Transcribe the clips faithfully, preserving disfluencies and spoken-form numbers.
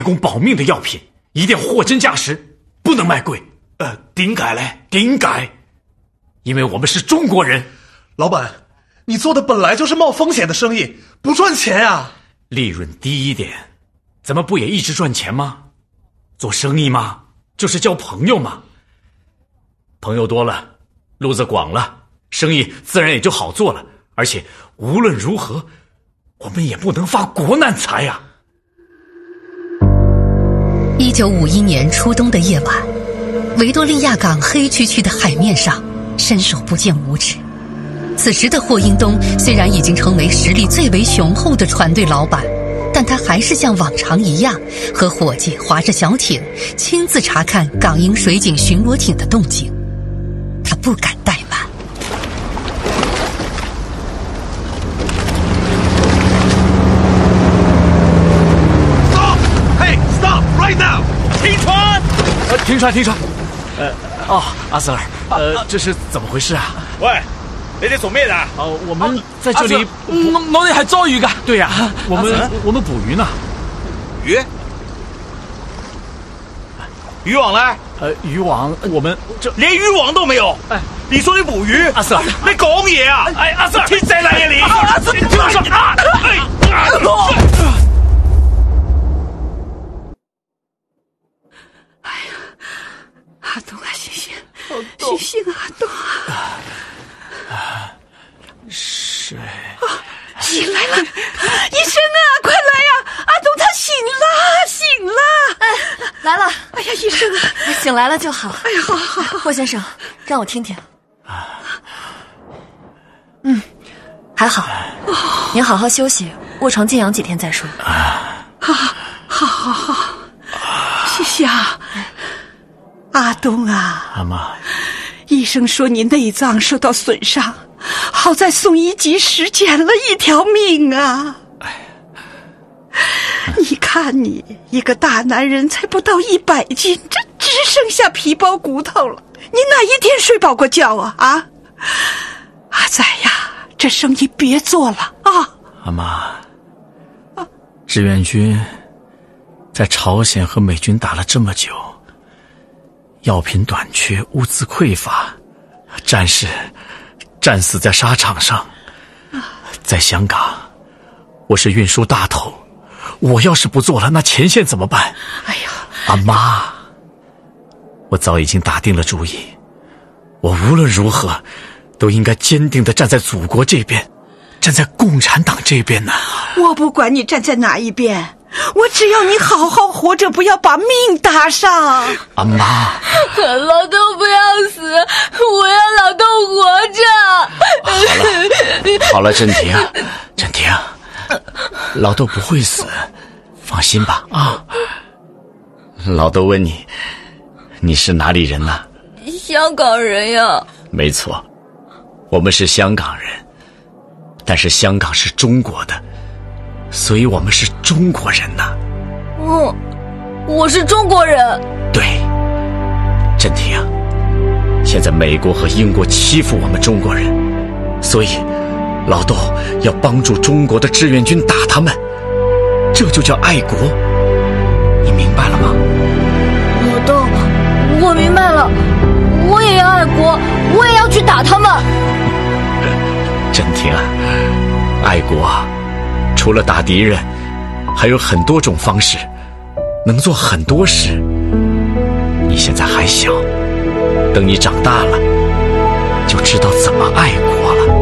供保命的药品，一定要货真价实，不能卖贵。 呃，点解呢？ 点解？因为我们是中国人。 老板，你做的本来就是冒风险的生意，不赚钱啊。 利润低一点，咱们不也一直赚钱吗？做生意嘛，就是交朋友嘛。朋友多了，路子广了，生意自然也就好做了。而且无论如何，我们也不能发国难财呀。 一九五一年初冬的夜晚，维多利亚港黑黢黢的海面上伸手不见五指。此时的霍英东虽然已经成为实力最为雄厚的船队老板，但他还是像往常一样和伙计划着小艇，亲自查看港英水警巡逻艇的动静。他不敢怠慢。 停船！呃，停船，停船！呃，哦，阿 Sir， 呃，这是怎么回事啊？ 喂，你哋做咩啊？ 哦，我们在这里， 我我哋係捉魚噶。 对呀、啊，我们我们捕鱼呢。 鱼？渔網呢？ 呃，渔網我們這連漁網都沒有。哎，你說你捕魚？ 阿 Sir， 你講嘢啊？哎，阿 Sir， 天仔嚟啊你！ 阿 Sir， 你聽我說啊！哎， 哎呀，阿東啊，醒醒，醒醒啊，阿東啊！ 水。 醒來了，醫生啊，快來呀、啊！阿東他醒了，醒了！ 哎，來了！ 哎呀，醫生啊， 醒來了就好。 哎呀，好好好， 霍先生，讓我聽聽。嗯，還好。您好好休息，臥床靜養幾天再說。 好，好，好，好，謝謝啊，阿東啊， 阿媽， 醫生說你內臟受到損傷。好在送醫及時撿了一條命啊！你看你一個大男人才不到一百斤，這只剩下皮包骨頭了，你哪一天睡飽過覺啊？啊，阿仔呀，這生意別做了啊！ 阿媽，志願軍在朝鮮和美軍打了這麼久，藥品短缺，物資匱乏，戰士戰死在沙場上。在香港，我是運輸大頭，我要是不做了，那前線怎麼辦？ 哎呀， 阿媽，我早已經打定了主意，我無論如何都應該堅定地站在祖國這邊，站在共產黨這邊呢。 我不管你站在哪一邊，我只要你好好活着，不要把命搭上。 阿媽， 老豆不要死，我要老豆活着。 好了，好了，振婷，振婷，老豆不會死，放心吧啊。老豆問你，你是哪裡人呢？ 香港人呀。 沒錯，我們是香港人，但是香港是中國的，所以我們是中國人吶。 嗯，我是中國人。 對，振婷啊，現在美國和英國欺負我們中國人，所以老豆要幫助中國的志願軍打他們，這就叫愛國，你明白了嗎？ 老豆，我明白了，我也要愛國，我也要去打他們。 振婷啊，愛國啊，除了打敵人，還有很多種方式，能做很多事。你現在還小，等你長大了，就知道怎麼愛國了。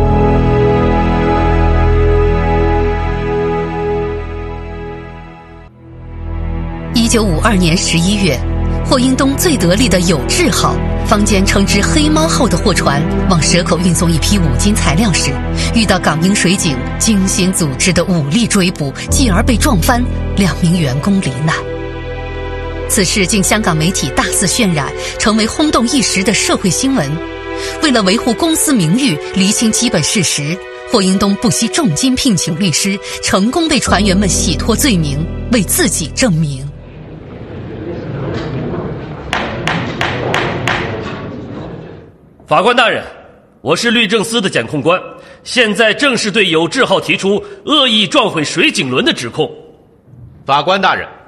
一九五二年十一月，霍英东最得力的有志号，坊间称之黑猫号的货船往蛇口运送一批五金材料时，遇到港英水警精心组织的武力追捕，继而被撞翻，两名员工罹难。此事经香港媒体大肆渲染，成为轰动一时的社会新闻。为了维护公司名誉，厘清基本事实，霍英东不惜重金聘请律师，成功为船员们洗脱罪名，为自己证明。 法官大人，我是律政司的检控官，现在正式对有志号提出恶意撞毁水警轮的指控。 法官大人，